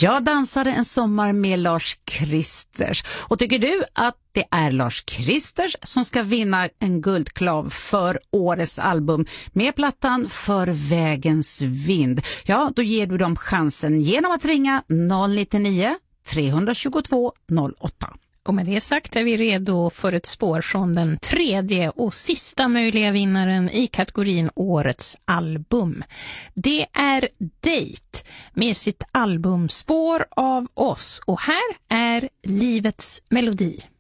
Jag dansade en sommar med Lars Kristers. Och tycker du att det är Lars Kristers som ska vinna en guldklav för årets album med plattan För vägens vind? Ja, då ger du dem chansen genom att ringa 099 322 08. Och med det sagt är vi redo för ett spår från den tredje och sista möjliga vinnaren i kategorin Årets album. Det är Date med sitt album Spår av oss. Och här är Livets melodi.